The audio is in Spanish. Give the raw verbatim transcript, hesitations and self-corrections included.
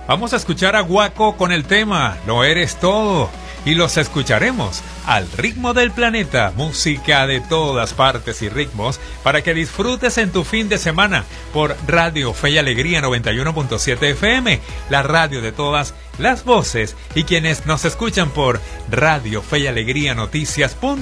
Vamos a escuchar a Guaco con el tema Lo Eres Todo. Y los escucharemos al ritmo del planeta, música de todas partes y ritmos, para que disfrutes en tu fin de semana por Radio Fe y Alegría noventa y uno punto siete F M, la radio de todas las voces, y quienes nos escuchan por Radio Fe y Alegría Noticias.